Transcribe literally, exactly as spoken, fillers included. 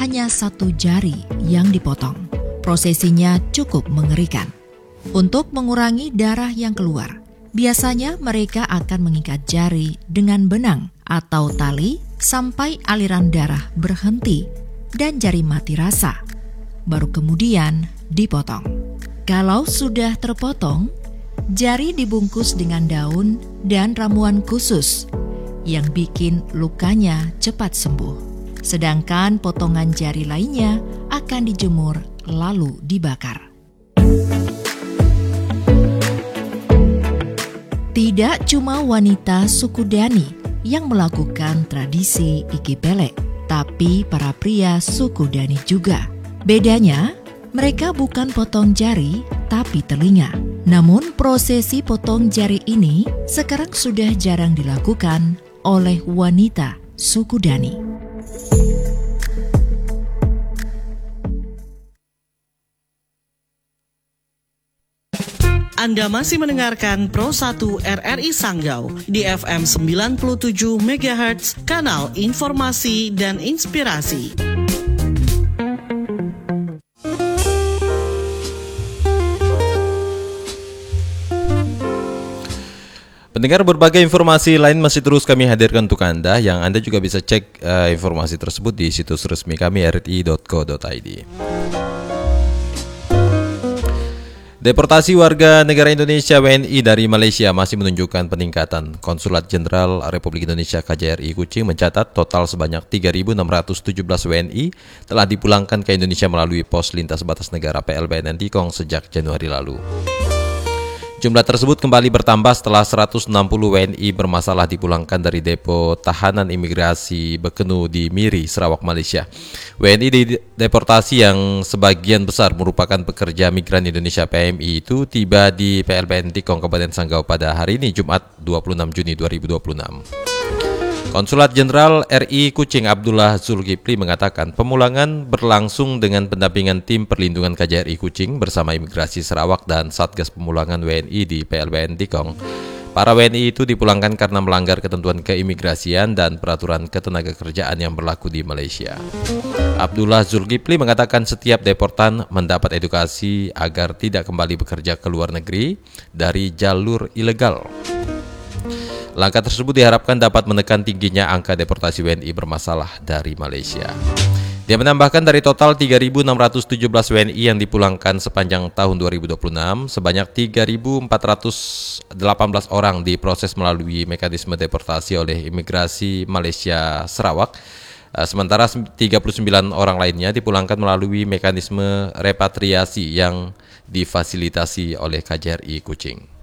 hanya satu jari yang dipotong. Prosesinya cukup mengerikan. Untuk mengurangi darah yang keluar, biasanya mereka akan mengikat jari dengan benang atau tali sampai aliran darah berhenti dan jari mati rasa. Baru kemudian dipotong. Kalau sudah terpotong, jari dibungkus dengan daun dan ramuan khusus yang bikin lukanya cepat sembuh. Sedangkan potongan jari lainnya akan dijemur lalu dibakar. Tidak cuma wanita suku Dani yang melakukan tradisi Iki Pelek, tapi para pria suku Dani juga. Bedanya, mereka bukan potong jari, tapi telinga. Namun prosesi potong jari ini sekarang sudah jarang dilakukan oleh wanita suku Dani. Anda masih mendengarkan Pro satu R R I Sanggau di F M sembilan puluh tujuh megahertz, kanal informasi dan inspirasi. Pendengar, berbagai informasi lain masih terus kami hadirkan untuk Anda, yang Anda juga bisa cek uh, informasi tersebut di situs resmi kami r r i dot co dot i d. Deportasi warga negara Indonesia W N I dari Malaysia masih menunjukkan peningkatan. Konsulat Jenderal Republik Indonesia K J R I Kuching mencatat total sebanyak tiga ribu enam ratus tujuh belas W N I telah dipulangkan ke Indonesia melalui pos lintas batas negara P L B N Tikong sejak Januari lalu. Jumlah tersebut kembali bertambah setelah seratus enam puluh W N I bermasalah dipulangkan dari depo tahanan imigrasi Bekenu di Miri, Sarawak, Malaysia. W N I deportasi yang sebagian besar merupakan pekerja migran Indonesia P M I itu tiba di P L B N Tikong, Kabupaten Sanggau pada hari ini, Jumat dua puluh enam Juni dua ribu dua puluh enam. Konsulat Jenderal R I Kuching Abdullah Zulkifli mengatakan pemulangan berlangsung dengan pendampingan tim perlindungan K J R I Kuching bersama Imigrasi Sarawak dan Satgas Pemulangan W N I di P L B N Tikong. Para W N I itu dipulangkan karena melanggar ketentuan keimigrasian dan peraturan ketenagakerjaan yang berlaku di Malaysia. Abdullah Zulkifli mengatakan setiap deportan mendapat edukasi agar tidak kembali bekerja ke luar negeri dari jalur ilegal. Langkah tersebut diharapkan dapat menekan tingginya angka deportasi W N I bermasalah dari Malaysia. Dia menambahkan dari total tiga ribu enam ratus tujuh belas W N I yang dipulangkan sepanjang tahun dua ribu dua puluh enam, sebanyak tiga ribu empat ratus delapan belas orang diproses melalui mekanisme deportasi oleh Imigrasi Malaysia Sarawak. Sementara tiga puluh sembilan orang lainnya dipulangkan melalui mekanisme repatriasi yang difasilitasi oleh K J R I Kuching.